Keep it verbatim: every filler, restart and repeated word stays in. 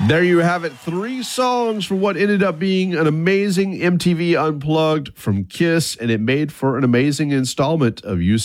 There you have it. Three songs from what ended up being an amazing M T V Unplugged from Kiss, and it made for an amazing installment of U C